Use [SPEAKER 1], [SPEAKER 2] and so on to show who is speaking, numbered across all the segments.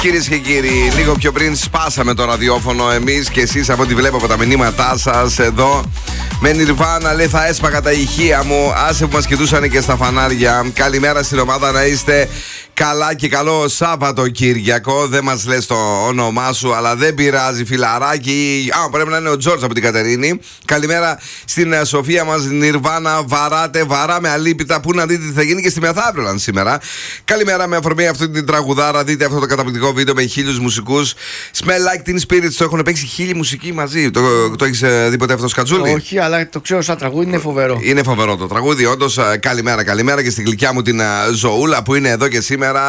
[SPEAKER 1] Κυρίες και κύριοι, λίγο πιο πριν σπάσαμε το ραδιόφωνο εμείς και εσείς, από ό,τι βλέπω από τα μηνύματά σας εδώ. Με Nirvana, λέει, θα έσπαγα τα ηχεία μου. Άσε που μας κοιτούσαν και στα φανάρια. Καλημέρα στην ομάδα, να είστε καλά και καλό Σαββατοκύριακο. Δεν μας λες το όνομά σου, αλλά δεν πειράζει, φιλαράκι. Πρέπει να είναι ο Τζόρτζ από την Κατερίνη. Καλημέρα στην Σοφία μας. Nirvana, βαράμε αλίπητα. Πού να δείτε τι θα γίνει και στη Μεθαύριο σήμερα. Καλημέρα, με αφορμή αυτή την τραγουδάρα. Δείτε αυτό το καταπληκτικό βίντεο με 1000 μουσικούς. Smell Like Teen Spirits. Το έχουν παίξει 1000 μουσικοί μαζί. Το έχεις δει ποτέ αυτό, Σκατζούλη?
[SPEAKER 2] Όχι, αλλά το ξέρω σαν τραγούδι, είναι φοβερό.
[SPEAKER 1] Είναι φοβερό το τραγούδι, όντως. Καλημέρα και στην γλυκιά μου την Ζωούλα που είναι εδώ και σήμερα.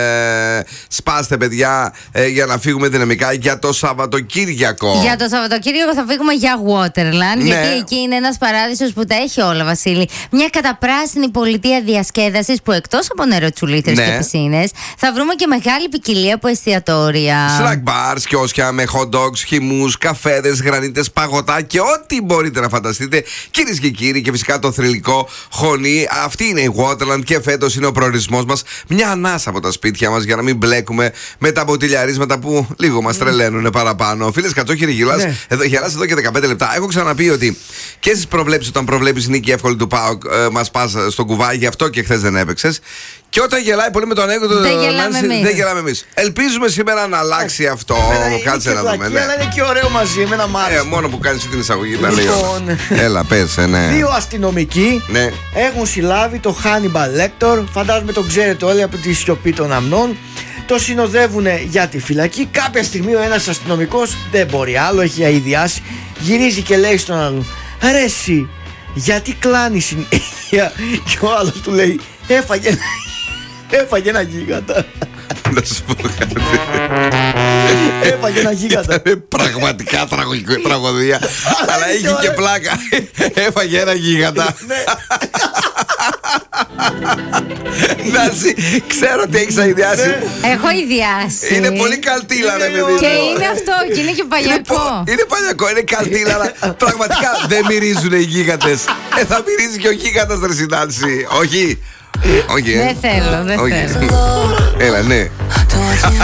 [SPEAKER 1] Σπάστε, παιδιά, για να φύγουμε δυναμικά για το Σαββατοκύριακο.
[SPEAKER 3] Για το Σαββατοκύριακο θα φύγουμε για Waterland,
[SPEAKER 1] ναι.
[SPEAKER 3] Γιατί εκεί είναι ένας παράδεισος που τα έχει όλα, Βασίλη. Μια καταπράσινη πολιτεία διασκέδασης που εκτός από νεροτσουλίθρες, ναι, και πισίνες, θα βρούμε και μεγάλη ποικιλία από εστιατόρια.
[SPEAKER 1] Snack bars, κιόσκια με hot dogs, χυμούς, καφέδες, γρανίτες, παγωτά και ό,τι μπορείτε να φανταστείτε, κυρίες και κύριοι, και φυσικά το θρυλικό χωνί. Αυτή είναι η Waterland και φέτος είναι ο προορισμός μας. Μια ανάσα από τα σπίτια μας για να μην μπλέκουμε με τα μποτιλιαρίσματα που λίγο μας τρελαίνουν παραπάνω. Φίλες Κατσόχυρη, γελάς εδώ και 15 λεπτά. Έχω ξαναπεί ότι και στις προβλέψεις, όταν προβλέπεις νίκη εύκολη του ΠΑΟΚ, μας πας στο κουβά, γι' αυτό και χθες δεν έπαιξες. Και όταν γελάει πολύ με τον ανέκδοτο, δεν γελάμε εμείς. Ελπίζουμε σήμερα να αλλάξει αυτό. Κάτσε να δούμε.
[SPEAKER 2] Ναι. Αλλά είναι και ωραίο μαζί, εμένα μ' άρεσε.
[SPEAKER 1] Μόνο που κάνεις την εισαγωγή τα λέω. Έλα, πες, ναι.
[SPEAKER 2] 2 αστυνομικοί, ναι, έχουν συλλάβει το Hannibal Lecter. Φαντάζομαι τον ξέρετε όλοι από τη σιωπή των αμνών. Το συνοδεύουν για τη φυλακή. Κάποια στιγμή ο ένας αστυνομικός δεν μπορεί άλλο, έχει αηδιάσει. Γυρίζει και λέει στον άλλον: ρε εσύ, γιατί κλάνεις συνέχεια? Και ο άλλος του λέει: Έφαγε ένα γίγαντα.
[SPEAKER 1] Να σου πω κάτι.
[SPEAKER 2] Έφαγε ένα γίγαντα.
[SPEAKER 1] Ήταν πραγματικά τραγωδία. Αλλά είχε και πλάκα. Έφαγε ένα γίγαντα. Νάση, ξέρω ότι έχεις αηδιάσει.
[SPEAKER 3] Έχω αηδιάσει.
[SPEAKER 1] Είναι πολύ καλτήλα, ρε παιδί.
[SPEAKER 3] Και είναι αυτό, και είναι και παλιακό.
[SPEAKER 1] Είναι παλιακό, είναι καλτήλα, αλλά πραγματικά δεν μυρίζουν οι γίγαντες. Θα μυρίζει και ο γίγαντας, ρε συνάντηση. Όχι.
[SPEAKER 3] Δεν θέλω.
[SPEAKER 1] Έλα, ναι.